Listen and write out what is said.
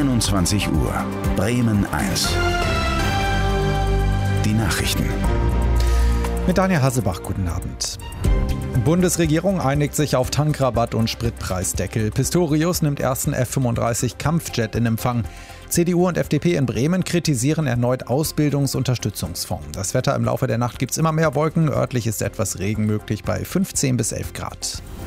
21 Uhr. Bremen 1. Die Nachrichten. Mit Daniel Hasselbach, guten Abend. Bundesregierung einigt sich auf Tankrabatt und Spritpreisdeckel. Pistorius nimmt ersten F-35 Kampfjet in Empfang. CDU und FDP in Bremen kritisieren erneut Ausbildungsunterstützungsfonds. Das Wetter: im Laufe der Nacht gibt es immer mehr Wolken. Örtlich ist etwas Regen möglich bei 15 bis 11 Grad.